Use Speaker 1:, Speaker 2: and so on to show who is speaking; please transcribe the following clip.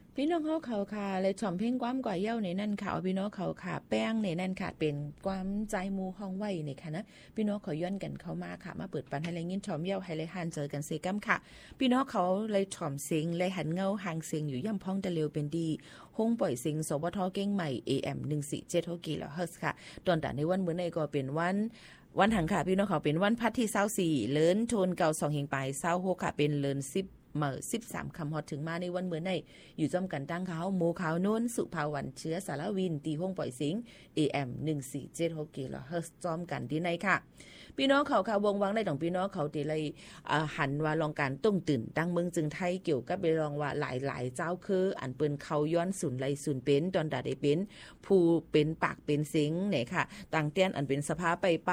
Speaker 1: พี่น้องเขาค่ะเลยฉ่อมเพ่งความกว่าเย้าในนั่นค่ะพี่น้องเขาค่ะแป้งในนั่นค่ะเป็นความใจมูห้องไว้ในค่ะนะพี่น้องเขาย้อนกันเข้ามาค่ะมาเปิดปันให้เลยยินฉ่อมเย้าให้เลยหันเจอกันเซกัมค่ะพี่น้องเขาเลยฉ่อมเสียงเลยหันเงาห่างเสียงอยู่ย่ำพ้องตะเร็วเป็นดีห้องปล่อยเสียงสวทเก้งใหม่ AM 147กิโลเฮิรตซ์ค่ะตอนแต่ในวันมื้อในก็เป็นวันหังค่ะพี่น้องเขาเป็นวันพัดที่24เลินโทนเก่า2เฮงปลาย26ค่ะเป็นเลิน10เมื่อ13คำฮอดถึงมาในวันเหมือนในอยู่จำกันตั้งเขาโมขาวโน้นสุภาวันเชื้อสารวินตีห้องปล่อยสิง AM 147กิโลเฮิรตซ์จอมกันที่ในค่ะพี่น้องเขาค่ะวงวังได้ของพี่น้องเขาตีเลยหันว่าลองการต้งตื่นตั้งเมืองจึงไทยเกี่ยวกับไปลองว่าหลายๆเจ้าคืออันเปิ้นเขาย้อนสุนไหลสุนเป็นตอนดาได้เป็นผู้เป็นปากเป็นสิงเนี่ยค่ะต่างเตี้ยนอันเป็นสภาไป